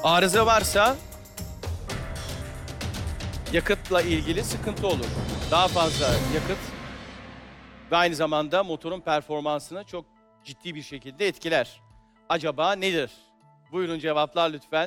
Arıza varsa yakıtla ilgili sıkıntı olur. Daha fazla yakıt ve aynı zamanda motorun performansını çok ciddi bir şekilde etkiler. Acaba nedir? Buyurun cevaplar lütfen.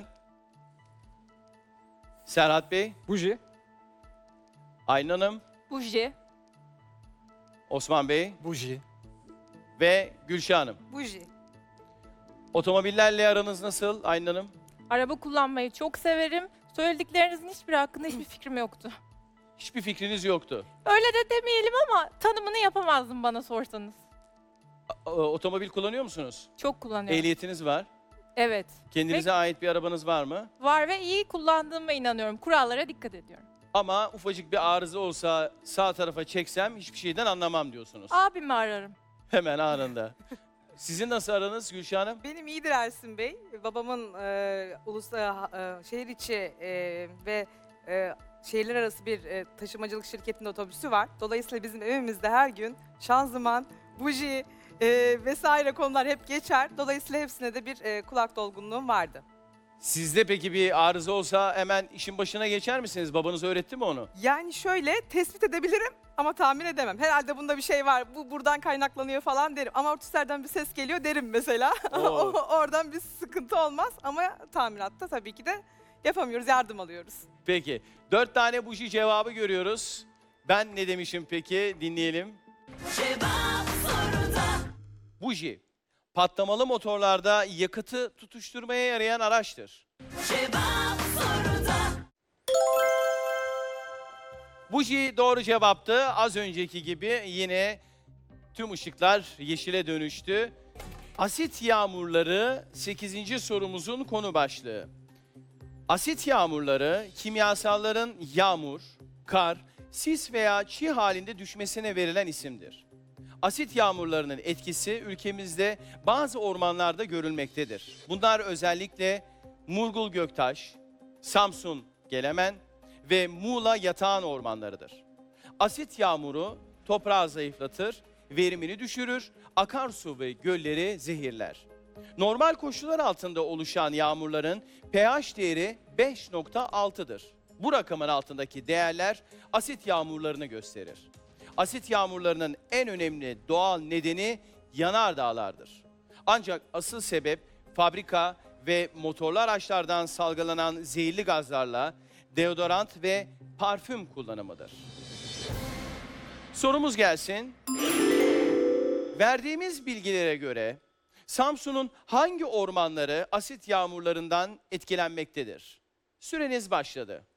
Serhat Bey, Buji. Aylin Hanım, Buji. Osman Bey Buji. ve Gülşah Hanım. Buji. Otomobillerle aranız nasıl Aylin Hanım? Araba kullanmayı çok severim. Söylediklerinizin hiçbir hakkında hiçbir fikrim yoktu. Hiçbir fikriniz yoktu. Öyle de demeyelim ama tanımını yapamazdım bana sorsanız. Otomobil kullanıyor musunuz? Çok kullanıyorum. Ehliyetiniz var. Evet. Kendinize ait bir arabanız var mı? Var ve iyi kullandığıma inanıyorum. Kurallara dikkat ediyorum. Ama ufacık bir arıza olsa sağ tarafa çeksem hiçbir şeyden anlamam diyorsunuz. Abimi ararım. Hemen anında. Sizin nasıl aranız Gülşah Hanım? Benim iyidir Ersin Bey. Babamın şehir içi ve şehirler arası bir taşımacılık şirketinin otobüsü var. Dolayısıyla bizim evimizde her gün şanzıman, buji vesaire konular hep geçer. Dolayısıyla hepsine de bir kulak dolgunluğum vardı. Sizde peki bir arıza olsa hemen işin başına geçer misiniz? Babanız öğretti mi onu? Yani şöyle tespit edebilirim ama tahmin edemem. Herhalde bunda bir şey var, bu buradan kaynaklanıyor falan derim. Amortisörden bir ses geliyor derim mesela. Oo. Oradan bir sıkıntı olmaz ama tamiratta tabii ki de yapamıyoruz, yardım alıyoruz. Peki. 4 tane buji cevabı görüyoruz. Ben ne demişim peki? Dinleyelim. Cevap soruda. Buji. Patlamalı motorlarda yakıtı tutuşturmaya yarayan araçtır. Cevap soruda. Buji doğru cevaptı. Az önceki gibi yine tüm ışıklar yeşile dönüştü. Asit yağmurları 8. sorumuzun konu başlığı. Asit yağmurları kimyasalların yağmur, kar, sis veya çiğ halinde düşmesine verilen isimdir. Asit yağmurlarının etkisi ülkemizde bazı ormanlarda görülmektedir. Bunlar özellikle Murgul Göktaş, Samsun Gelemen ve Muğla Yatağan ormanlarıdır. Asit yağmuru toprağı zayıflatır, verimini düşürür, akarsu ve gölleri zehirler. Normal koşullar altında oluşan yağmurların pH değeri 5.6'dır. Bu rakamın altındaki değerler asit yağmurlarını gösterir. Asit yağmurlarının en önemli doğal nedeni yanardağlardır. Ancak asıl sebep fabrika ve motorlu araçlardan salgılanan zehirli gazlarla deodorant ve parfüm kullanımıdır. Sorumuz gelsin. Verdiğimiz bilgilere göre Samsun'un hangi ormanları asit yağmurlarından etkilenmektedir? Süreniz başladı.